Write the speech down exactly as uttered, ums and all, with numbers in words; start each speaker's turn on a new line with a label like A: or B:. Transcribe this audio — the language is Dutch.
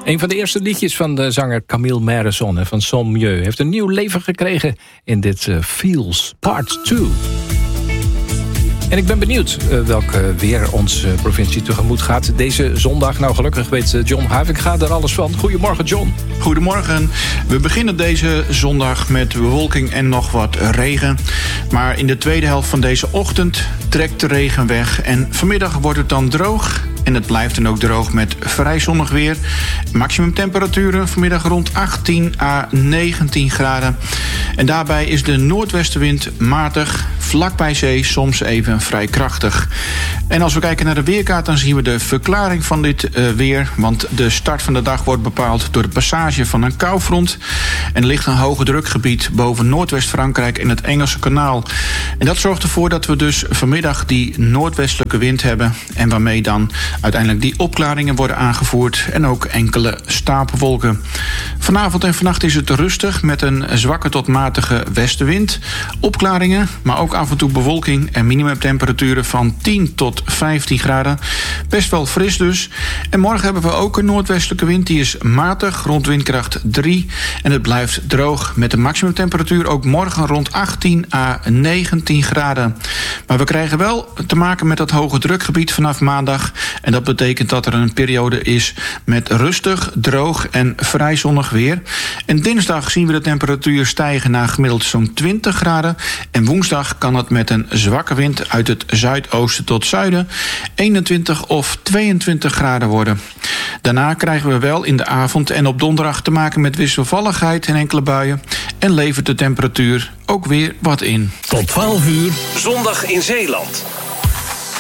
A: Een van de eerste liedjes van de zanger Camille Maresson van Son Mieux heeft een nieuw leven gekregen in dit uh, Feels Part twee. En ik ben benieuwd uh, welk uh, weer onze uh, provincie tegemoet gaat deze zondag. Nou, gelukkig weet uh, John Havinga er alles van. Goedemorgen, John.
B: Goedemorgen. We beginnen deze zondag met bewolking en nog wat regen. Maar in de tweede helft van deze ochtend trekt de regen weg. En vanmiddag wordt het dan droog. En het blijft dan ook droog met vrij zonnig weer. Maximum temperaturen vanmiddag rond achttien à negentien graden. En daarbij is de noordwestenwind matig. Vlak bij zee soms even vrij krachtig. En als we kijken naar de weerkaart, dan zien we de verklaring van dit uh, weer. Want de start van de dag wordt bepaald door de passage van een koufront. En er ligt een hoge drukgebied boven Noordwest-Frankrijk en het Engelse kanaal. En dat zorgt ervoor dat we dus vanmiddag die noordwestelijke wind hebben. En waarmee dan uiteindelijk die opklaringen worden aangevoerd. En ook enkele stapelwolken. Vanavond en vannacht is het rustig met een zwakke tot matige westenwind. Opklaringen, maar ook af en toe bewolking en minimumtemperaturen van tien tot vijftien graden. Best wel fris dus. En morgen hebben we ook een noordwestelijke wind. Die is matig, rond windkracht drie. En het blijft droog met de maximumtemperatuur ook morgen rond achttien à negentien graden. Maar we krijgen wel te maken met dat hoge drukgebied vanaf maandag. En dat betekent dat er een periode is met rustig, droog en vrij zonnig weer. En dinsdag zien we de temperatuur stijgen naar gemiddeld zo'n twintig graden. En woensdag kan het met een zwakke wind uit het zuidoosten tot zuiden eenentwintig of tweeëntwintig graden worden. Daarna krijgen we wel in de avond en op donderdag te maken met wisselvalligheid en enkele buien. En levert de temperatuur ook weer wat in.
C: Tot twaalf uur, zondag in Zeeland.